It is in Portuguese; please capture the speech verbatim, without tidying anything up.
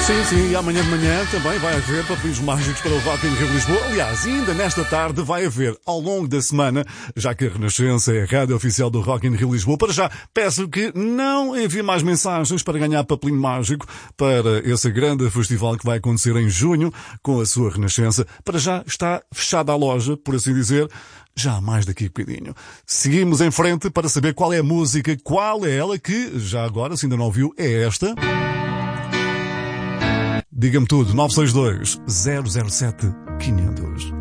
Sim, sim, e amanhã de manhã também vai haver papelinhos mágicos para o Rock in Rio Lisboa. Aliás, ainda nesta tarde vai haver, ao longo da semana, já que a Renascença é a rádio oficial do Rock in Rio Lisboa. Para já, peço que não envie mais mensagens para ganhar papelinho mágico para esse grande festival que vai acontecer em junho com a sua Renascença. Para já está fechada a loja, por assim dizer, já mais daqui a bocadinho. Seguimos em frente para saber qual é a música, qual é ela que, já agora, se ainda não ouviu, é esta. Diga-me tudo, nove seis dois, zero zero sete, quinhentos.